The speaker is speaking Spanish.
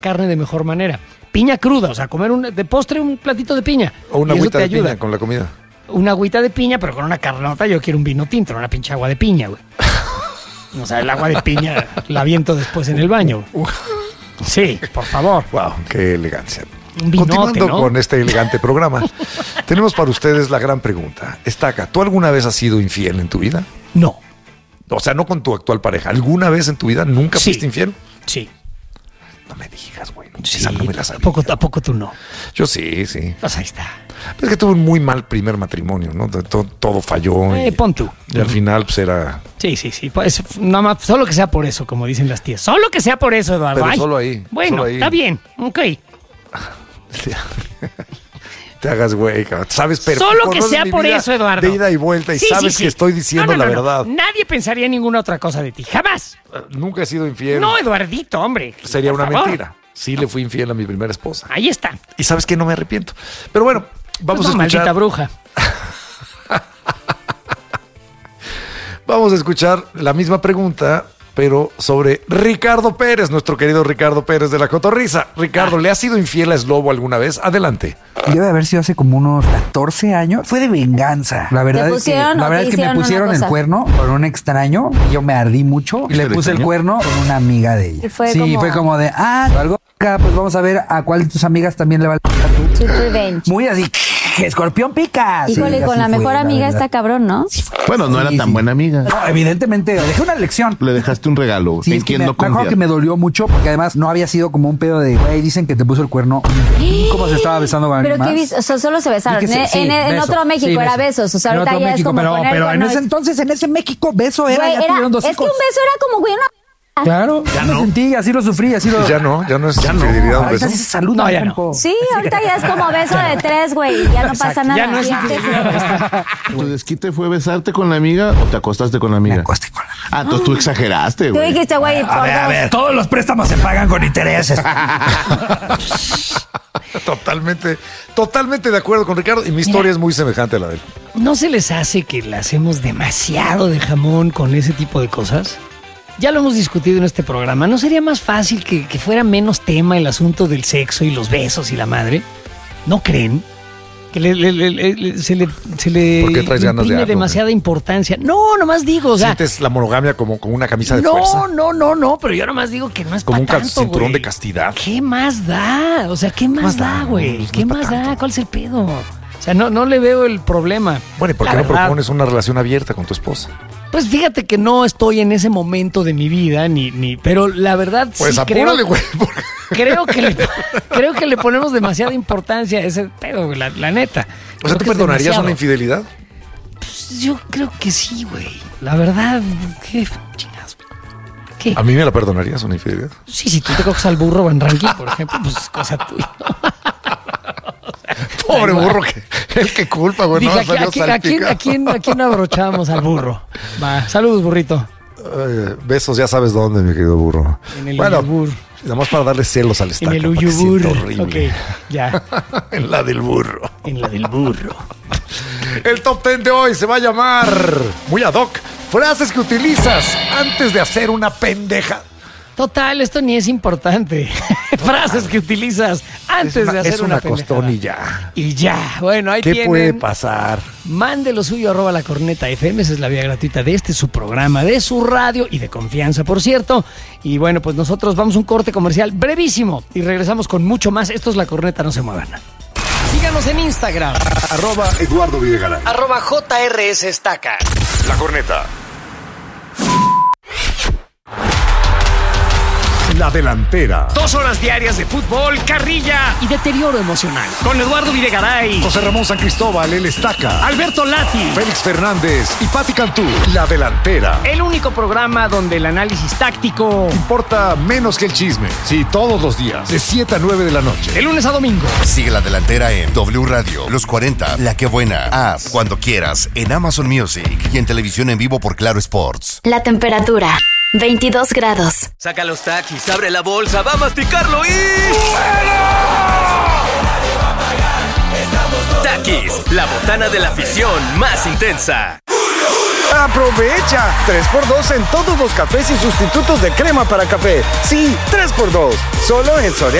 carne de mejor manera. Piña cruda, o sea, comer de postre un platito de piña. O una y eso agüita te de ayuda. piña con la comida. Una agüita de piña, pero con una carnota. Yo quiero un vino tinto, no una pinche agua de piña, güey. O sea, el agua de piña la aviento después en el baño. Sí, por favor. Wow, qué elegancia. Un vinote, Continuando ¿no? con este elegante programa, tenemos para ustedes la gran pregunta. Estaca, ¿tú alguna vez has sido infiel en tu vida? No. O sea, no con tu actual pareja. ¿Alguna vez en tu vida nunca Sí. fuiste infiel? Sí. No me digas, güey. Sí, Esa no me la sabía. tampoco tú no. Yo sí, sí. Pues ahí está. Es que tuve un muy mal primer matrimonio, ¿no? Todo falló. Pon tú. Y al final, pues era... Sí. Pues, nada más, solo que sea por eso, como dicen las tías. Solo que sea por eso, Eduardo. Pero Ay. solo ahí. Bueno, solo ahí. está bien. Ok. Te hagas güey, cabrón. Sabes perfecto. Solo que conoces sea mi por vida eso, Eduardo. de ida y vuelta y Sí, sabes sí. que estoy diciendo la verdad. Nadie pensaría ninguna otra cosa de ti. Jamás. Nunca he sido infiel. No, Eduardito, hombre. Sería Por una favor. mentira. Sí le fui infiel a mi primera esposa. Ahí está. Y sabes que no me arrepiento. Pero bueno, vamos Pues a no, escuchar. maldita bruja. Vamos a escuchar la misma pregunta, pero sobre Ricardo Pérez, nuestro querido Ricardo Pérez de la Cotorrisa. Ricardo, ¿le has sido infiel a Slobo alguna vez? Adelante. Debe haber sido hace como unos 14 años. Fue de venganza. La verdad es que, pusieron o te me hicieron pusieron una el cosa? cuerno con un extraño y yo me ardí mucho y le puse el cuerno con una amiga de ella. Y fue sí, como- fue como de, algo acá, pues vamos a ver a cuál de tus amigas también le va a tú. Sweet revenge. Muy así, escorpión pica. Híjole, Sí, con así la fue, mejor amiga verdad. está cabrón, ¿no? Bueno, no era Sí, tan sí. buena amiga. No, evidentemente, dejé una lección. Le dejaste un regalo. Sí, ¿En es que quién me no acuerdo confías? que me dolió mucho porque además no había sido como un pedo de, güey, dicen que te puso el cuerno. ¿Cómo se estaba besando con alguien Pero más? qué o sea, solo se besaron. Y que sí, en beso. otro México Sí, era besos. O sea, En ahorita otro ya México, es como poner pero en cuerno ese y- entonces, en ese México, beso era, Güey, ya tuvieron dos es que hijos. un beso era como, güey, una... Claro, ya lo sentí, así lo sufrí, así lo... Ya no es infidelidad un Ahorita beso. sí se saluda. No, ya no. Sí, ahorita ya es como beso de 3, güey. Ya no pasa nada. Ya no es Sientes- ¿Tu desquite fue besarte con la amiga o te acostaste con la amiga? Me acosté con la... Ah, entonces tú exageraste, Tú güey. dijiste, güey, por dos. todos los préstamos se pagan con intereses. Totalmente de acuerdo con Ricardo. Y mi historia es muy semejante a la de él. ¿No se les hace que le hacemos demasiado de jamón con ese tipo de cosas? Ya lo hemos discutido en este programa. ¿No sería más fácil que fuera menos tema el asunto del sexo y los besos y la madre? ¿No creen? Que se le ¿Por qué traes ganas de imprime algo, demasiada importancia. No, nomás digo, o sea... Sientes la monogamia como una camisa de fuerza. No, pero yo nomás digo que no es Como para un tanto, cinturón güey. de castidad. ¿Qué más da? O sea, ¿qué más da, güey? Pues no ¿Qué es pa' más da? tanto. ¿Cuál es el pedo? O sea, no le veo el problema. Bueno, ¿y por La qué no verdad. propones una relación abierta con tu esposa? Pues fíjate que no estoy en ese momento de mi vida, pero la verdad Pues sí apúrale, güey. creo que le ponemos demasiada importancia a ese pedo, güey, la neta. O sea, ¿tú Creo que es perdonarías demasiado. una infidelidad? Pues yo creo que sí, güey. La verdad, qué chingados. ¿Qué? ¿A mí me la perdonarías una infidelidad? Sí, si tú te coges al burro Van Ranking, por ejemplo, pues cosa tuya. Pobre Igual. burro, el que culpa, güey. Dije, No, salió ¿a quién abrochamos al burro? Va, saludos, burrito. Besos, ya sabes dónde, mi querido burro. En el bueno, uyubur. nada más para darle celos al En estaca. el para que uyubur. sienta horrible. Ok, ya. En la del burro. En la del burro. El top 10 de hoy se va a llamar, muy ad hoc, frases que utilizas antes de hacer una pendeja. Total, esto ni es importante. Frases que utilizas antes de hacer es una pendejada. costón y ya. Y ya. Bueno, ahí ¿Qué tienen. puede pasar? Mande lo suyo @ la corneta FM. Esa es la vía gratuita de su programa, de su radio y de confianza, por cierto. Y bueno, pues nosotros vamos a un corte comercial brevísimo y regresamos con mucho más. Esto es La Corneta, no se muevan. Síganos en Instagram. Eduardo Videgaray. @JRS Estaca. La corneta. La delantera. 2 horas diarias de fútbol, carrilla y deterioro emocional. Con Eduardo Videgaray, José Ramón San Cristóbal, el Estaca. Alberto Lati. Félix Fernández y Pati Cantú. La delantera. El único programa donde el análisis táctico, Importa menos que el chisme. Sí, todos los días, de 7 a 9 de la noche. de lunes a domingo. Sigue La Delantera en W Radio, Los 40, La Que Buena, Haz, Cuando Quieras, en Amazon Music y en televisión en vivo por Claro Sports. La temperatura, 22 grados. Saca los taquis, abre la bolsa, va a masticarlo y... Taquis, la botana de la afición más intensa. ¡Aprovecha! 3x2 en todos los cafés y sustitutos de crema para café. Sí, 3x2. Solo en Soriana.